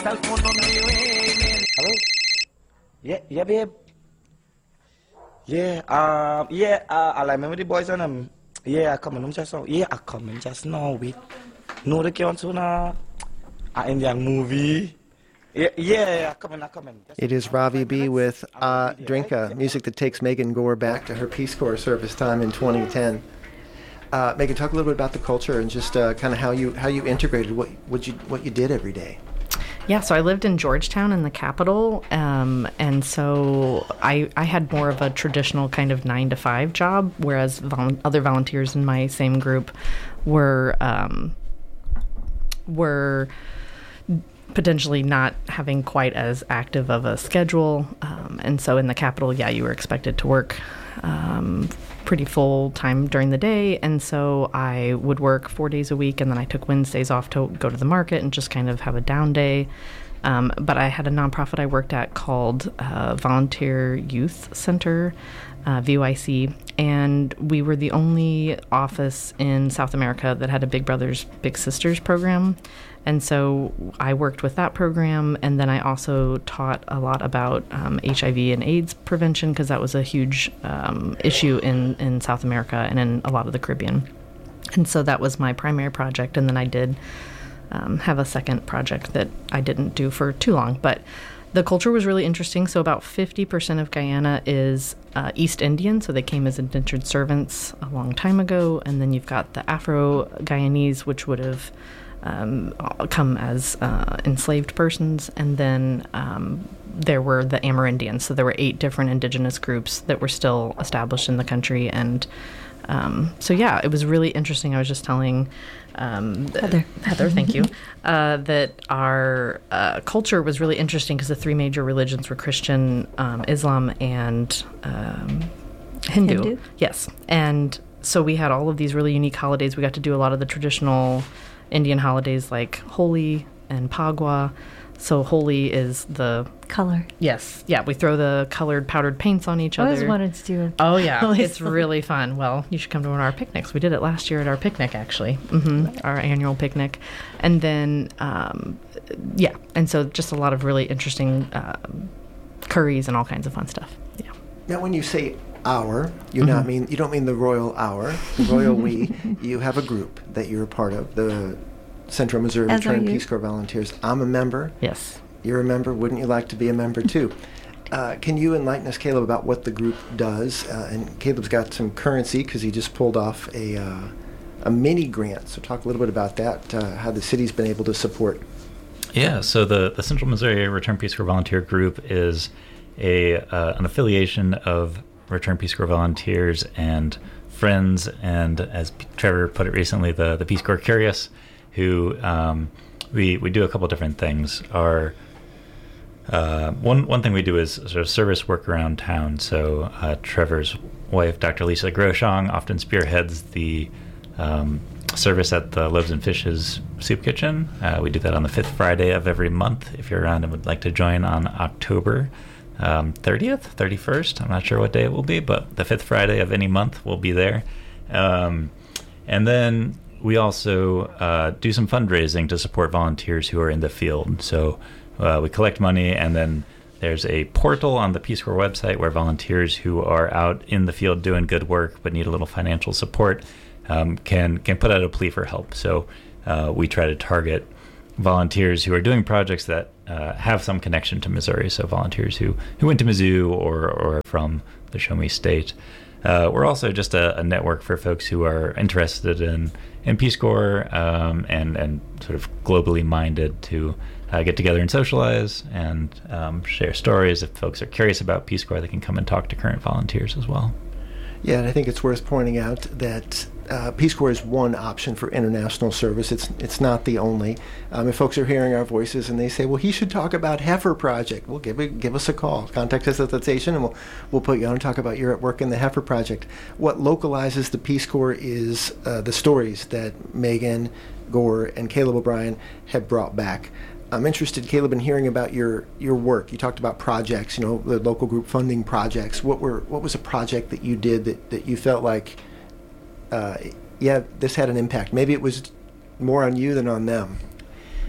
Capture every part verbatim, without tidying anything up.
Hello? Yeah, yeah, babe. Yeah, um, yeah, uh, I like the boys and um, yeah, I come in just now. Yeah, I come in just now. Wait, no, the kids on a Indian movie. Yeah, yeah, I come in, I come in. It is Ravi B. with uh, Drinka, music that takes Megan Gore back to her Peace Corps service time in twenty ten. Uh, Megan, talk a little bit about the culture and just uh, kind of how you how you integrated what what you what you did every day. Yeah, so I lived in Georgetown in the capital, um, and so I I had more of a traditional kind of nine to five job, whereas vol- other volunteers in my same group were um, were potentially not having quite as active of a schedule, um, and so in the capital, yeah, you were expected to work um, pretty full time during the day, and so I would work four days a week, and then I took Wednesdays off to go to the market and just kind of have a down day. Um, but I had a nonprofit I worked at called uh, Volunteer Youth Center, uh, V Y C, and we were the only office in South America that had a Big Brothers Big Sisters program. And so I worked with that program, and then I also taught a lot about um, H I V and AIDS prevention, because that was a huge um, issue in, in South America and in a lot of the Caribbean. And so that was my primary project, and then I did um, have a second project that I didn't do for too long. But the culture was really interesting. So about fifty percent of Guyana is uh, East Indian, so they came as indentured servants a long time ago. And then you've got the Afro-Guyanese, which would have Um, come as uh, enslaved persons, and then um, there were the Amerindians. So there were eight different indigenous groups that were still established in the country, and um, so yeah, it was really interesting. I was just telling um, Heather, Heather, thank you, uh, that our uh, culture was really interesting because the three major religions were Christian, um, Islam, and um, Hindu. Hindu. Yes, and so we had all of these really unique holidays. We got to do a lot of the traditional Indian holidays like Holi and Pagua. So Holi is the color. Yes, yeah. We throw the colored powdered paints on each I other. always wanted to do it. Oh yeah, Holi it's really fun. Well, you should come to one of our picnics. We did it last year at our picnic, actually. Mm-hmm. Our annual picnic, and then um, yeah, and so just a lot of really interesting um, curries and all kinds of fun stuff. Yeah. Now, when you say hour, you Mm-hmm. not mean you don't mean the royal hour, the royal we. You have a group that you're a part of, the Central Missouri As are Return you. Peace Corps Volunteers. I'm a member. Yes. You're a member. Wouldn't you like to be a member too? Uh, can you enlighten us, Caleb, about what the group does? Uh, and Caleb's got some currency because he just pulled off a uh, a mini grant. So talk a little bit about that. Uh, how the city's been able to support. Yeah. So the the Central Missouri Return Peace Corps Volunteer Group is a uh, an affiliation of Return Peace Corps volunteers and friends, and as P- Trevor put it recently, the, the Peace Corps Curious, who um, we we do a couple different things. Our uh, one one thing we do is sort of service work around town. So uh, Trevor's wife, Doctor Lisa Groshong, often spearheads the um, service at the Loaves and Fishes Soup Kitchen. Uh, we do that on the fifth Friday of every month. If you're around and would like to join on October Um, thirtieth, thirty-first, I'm not sure what day it will be, but the fifth Friday of any month we'll be there. Um, and then we also uh, do some fundraising to support volunteers who are in the field. So uh, we collect money, and then there's a portal on the Peace Corps website where volunteers who are out in the field doing good work but need a little financial support um, can, can put out a plea for help. So uh, we try to target volunteers who are doing projects that uh, have some connection to Missouri, so volunteers who, who went to Mizzou or, or from the Show Me State. Uh, we're also just a, a network for folks who are interested in, in Peace Corps um, and, and sort of globally minded to uh, get together and socialize and um, share stories. If folks are curious about Peace Corps, they can come and talk to current volunteers as well. Yeah, and I think it's worth pointing out that uh, Peace Corps is one option for international service. It's it's not the only. Um, if folks are hearing our voices and they say, well, he should talk about Heifer Project, well, give it, give us a call. Contact us at the station, and we'll, we'll put you on and talk about your work in the Heifer Project. What localizes the Peace Corps is uh, the stories that Megan Gore and Caleb O'Brien have brought back. I'm interested, Caleb, in hearing about your, your work. You talked about projects, you know, the local group funding projects. What were what was a project that you did that, that you felt like, uh, yeah, this had an impact? Maybe it was more on you than on them.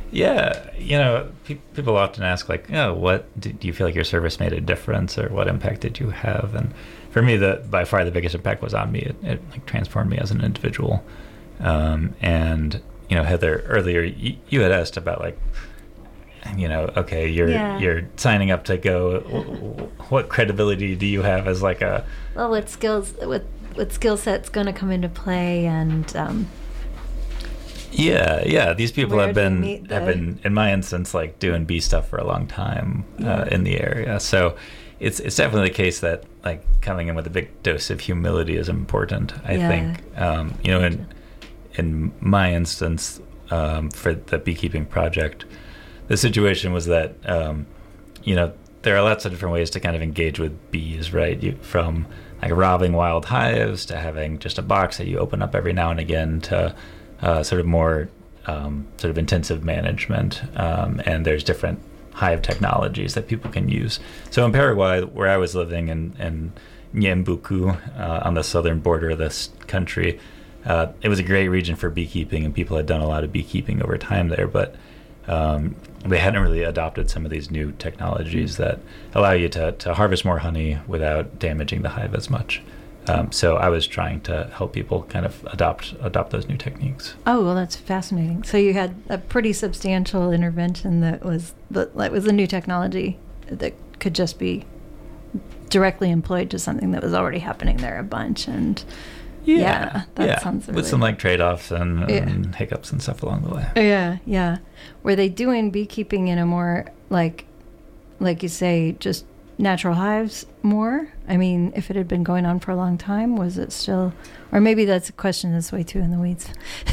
Yeah, you know, pe- people often ask, like, oh, what do, do you feel like your service made a difference, or what impact did you have? And for me, the by far the biggest impact was on me. It, it like transformed me as an individual. Um, and you know, Heather, earlier you, you had asked about like, you know, okay, you're Yeah. you're signing up to go. What credibility do you have as like a? Well, what skills, what what skill set's going to come into play, and um, Yeah, yeah. These people Where have do you been meet have the- been, in my instance, like doing bee stuff for a long time uh, Yeah. in the area. So it's it's definitely the case that like coming in with a big dose of humility is important. I Yeah. think um, you know in in my instance um, for the beekeeping project, the situation was that um, you know there are lots of different ways to kind of engage with bees, right? You, from like robbing wild hives to having just a box that you open up every now and again to uh, sort of more um, sort of intensive management. Um, and there's different hive technologies that people can use. So in Paraguay, where I was living in, in Ñembucú, uh, on the southern border of this country, uh, it was a great region for beekeeping, and people had done a lot of beekeeping over time there, but um, they hadn't really adopted some of these new technologies that allow you to, to harvest more honey without damaging the hive as much. Um, so I was trying to help people kind of adopt adopt those new techniques. oh, well, that's fascinating. So you had a pretty substantial intervention that was that that was a new technology that could just be directly employed to something that was already happening there a bunch, and yeah, that sounds with really- some like trade-offs and, Yeah. and hiccups and stuff along the way. Yeah, yeah. Were they doing beekeeping in a more like, like you say, just natural hives more? I mean, if it had been going on for a long time, was it still, or maybe that's a question that's way too in the weeds.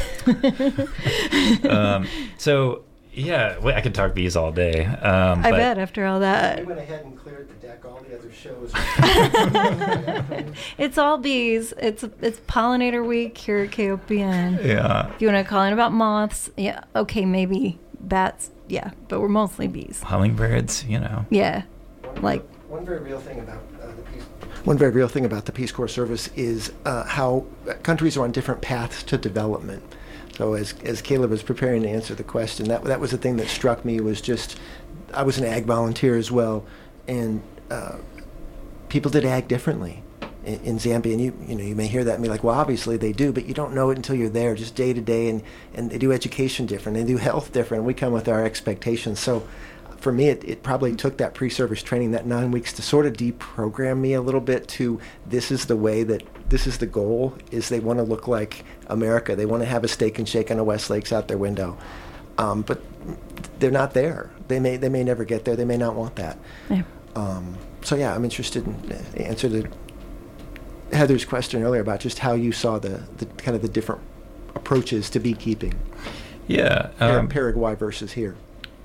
um, so yeah, well, I could talk bees all day. Um, I but bet after all that, We went ahead and cleared the deck. All the other shows. it's all bees. It's it's pollinator week here at K O P N. Yeah, If you want to call in about moths, yeah, okay, maybe bats, yeah, but we're mostly bees. hummingbirds, you know. Yeah, like One very real thing about uh, the Peace One very real thing about the Peace Corps service is uh, how countries are on different paths to development. So as as Caleb was preparing to answer the question, that that was the thing that struck me, was just, I was an ag volunteer as well, and uh, people did ag differently in, in Zambia. And you you know you may hear that and be like, well, obviously they do, but you don't know it until you're there, just day to day. And and they do education different, they do health different. We come with our expectations. So for me, it, it probably took that pre-service training, that nine weeks, to sort of deprogram me a little bit to, this is the way that, this is the goal, is they want to look like America. They want to have a Steak and Shake on a Westlake's out their window. Um, but they're not there. They may they may never get there. They may not want that. yeah. Um, so yeah, I'm interested in the answer to Heather's question earlier about just how you saw the, the kind of the different approaches to beekeeping, Yeah. Par- Um, Paraguay versus here.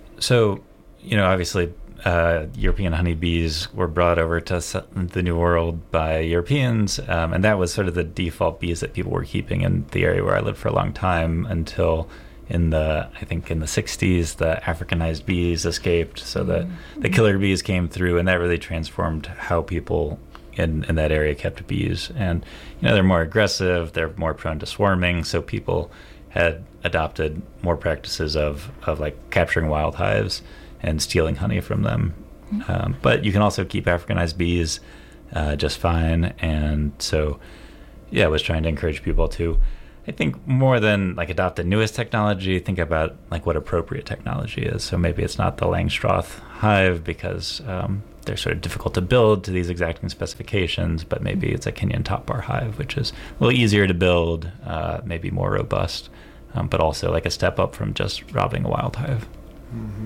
so, you know, obviously, uh, European honeybees were brought over to s- the New World by Europeans, um, and that was sort of the default bees that people were keeping in the area where I lived for a long time, until in the, I think in the sixties, the Africanized bees escaped, so the, the killer bees came through, and that really transformed how people in, in that area kept bees. And, you know, they're more aggressive, they're more prone to swarming, so people had adopted more practices of, of like capturing wild hives and stealing honey from them. Um, but you can also keep Africanized bees uh, just fine. And so, yeah, I was trying to encourage people to, I think, more than like adopt the newest technology, think about like what appropriate technology is. So maybe it's not the Langstroth hive because um, they're sort of difficult to build to these exacting specifications, but maybe it's a Kenyan top bar hive, which is a little easier to build, uh, maybe more robust, um, but also like a step up from just robbing a wild hive. Mm-hmm.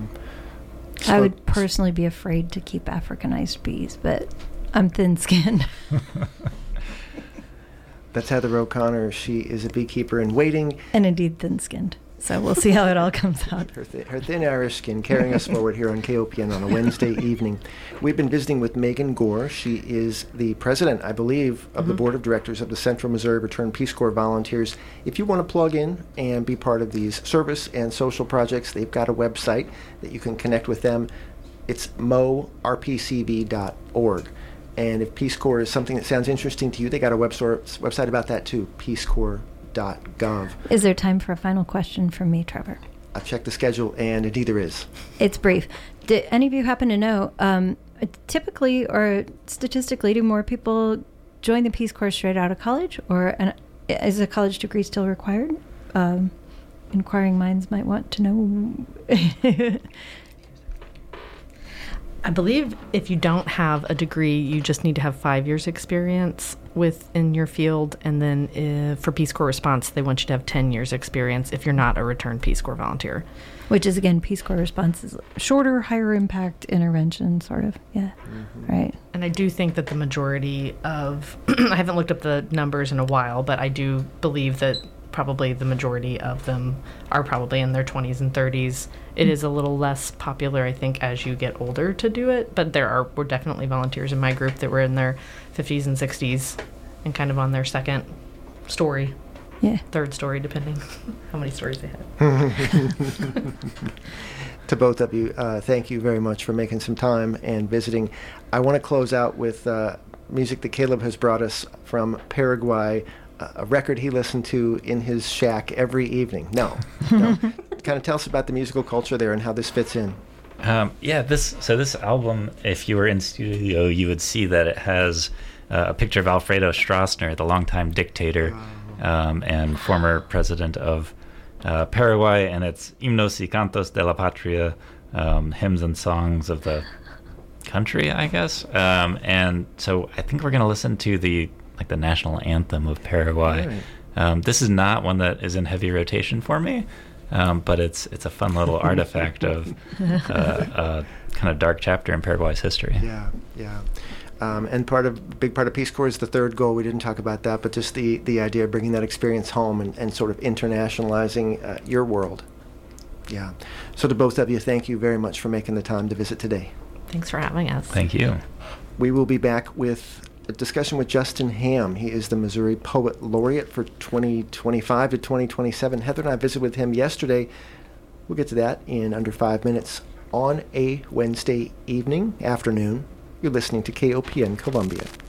I would personally be afraid to keep Africanized bees, but I'm thin-skinned. That's Heather O'Connor. She is a beekeeper in waiting. And indeed thin-skinned. So we'll see how it all comes out. Her, th- her thin Irish skin carrying us forward here on K O P N on a Wednesday evening. We've been visiting with Megan Gore. She is the president, I believe, of the board of directors of the Central Missouri Return Peace Corps Volunteers. If you want to plug in and be part of these service and social projects, they've got a website that you can connect with them. It's mo r p c v dot org. And if Peace Corps is something that sounds interesting to you, they got a website website about that too, peace corps dot gov. Is there time for a final question from me, Trevor? I've checked the schedule, and it either is. It's brief. Did any of you happen to know, um, typically or statistically, do more people join the Peace Corps straight out of college, or an, is a college degree still required? Um, inquiring minds might want to know. I believe if you don't have a degree, you just need to have five years experience within your field. And then if, for Peace Corps response, they want you to have ten years experience if you're not a returned Peace Corps volunteer. Which is, again, Peace Corps response is shorter, higher impact intervention, sort of. Yeah, mm-hmm. Right. And I do think that the majority of, I haven't looked up the numbers in a while, but I do believe that probably the majority of them are probably in their twenties and thirties. It is a little less popular, I think, as you get older to do it, but there are were definitely volunteers in my group that were in their fifties and sixties and kind of on their second story, yeah, third story, depending how many stories they had. To both of you, uh, thank you very much for making some time and visiting. I want to close out with uh, music that Caleb has brought us from Paraguay, a record he listened to in his shack every evening. No, no. Kind of tell us about the musical culture there and how this fits in. Um, yeah, this so this album, if you were in studio, you would see that it has uh, a picture of Alfredo Stroessner, the longtime dictator um, and former president of uh, Paraguay, and it's Himnos y Cantos de la Patria, um, hymns and songs of the country, I guess. Um, and so I think we're going to listen to the like the national anthem of Paraguay. Right. Um, this is not one that is in heavy rotation for me, um, but it's it's a fun little artifact of uh, a kind of dark chapter in Paraguay's history. Yeah, yeah. Um, and part of big part of Peace Corps is the third goal. We didn't talk about that, but just the, the idea of bringing that experience home and, and sort of internationalizing uh, your world. Yeah. So to both of you, thank you very much for making the time to visit today. Thanks for having us. Thank you. We will be back with a discussion with Justin Ham. He is the Missouri Poet Laureate for twenty twenty-five to twenty twenty-seven. Heather and I visited with him yesterday. We'll get to that in under five minutes on a Wednesday evening, afternoon. You're listening to K O P N Columbia.